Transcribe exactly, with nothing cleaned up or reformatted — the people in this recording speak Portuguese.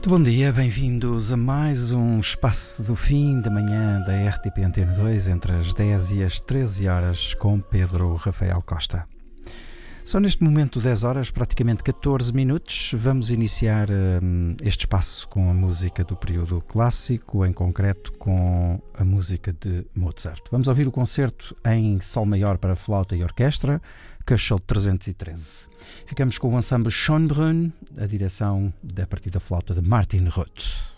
Muito bom dia, bem-vindos a mais um Espaço do Fim da Manhã da R T P Antena dois, entre as dez e as treze horas, com Pedro Rafael Costa. Só neste momento, dez horas, praticamente catorze minutos, vamos iniciar um, este espaço com a música do período clássico, em concreto com a música de Mozart. Vamos ouvir o concerto em Sol Maior para flauta e orquestra, Köchel trezentos e treze. Ficamos com o ensemble Schönbrunn, a direção da partida flauta de Martin Roth.